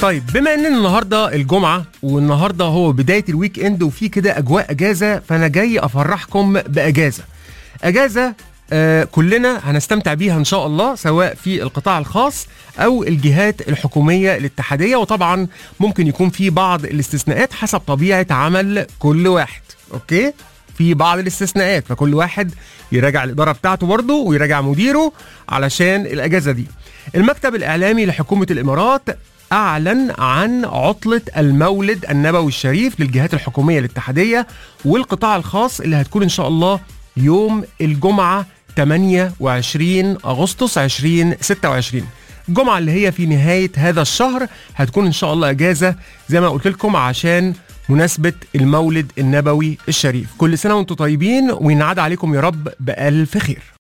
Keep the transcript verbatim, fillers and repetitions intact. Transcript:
طيب بما ان النهارده الجمعه والنهارده هو بدايه الويك اند وفي كده اجواء اجازه، فانا جاي افرحكم باجازه اجازه آه كلنا هنستمتع بيها ان شاء الله، سواء في القطاع الخاص او الجهات الحكوميه الاتحاديه، وطبعا ممكن يكون في بعض الاستثناءات حسب طبيعه عمل كل واحد. اوكي، في بعض الاستثناءات، فكل واحد يراجع الاداره بتاعته برضه ويراجع مديره علشان الاجازه دي. المكتب الاعلامي لحكومه الامارات أعلن عن عطلة المولد النبوي الشريف للجهات الحكومية الاتحادية والقطاع الخاص اللي هتكون إن شاء الله يوم الجمعة ثمانية وعشرين أغسطس ألفين وستة وعشرين. الجمعة اللي هي في نهاية هذا الشهر هتكون إن شاء الله أجازة زي ما قلت لكم عشان مناسبة المولد النبوي الشريف. كل سنة وانتم طيبين وينعاد عليكم يا رب بألف خير.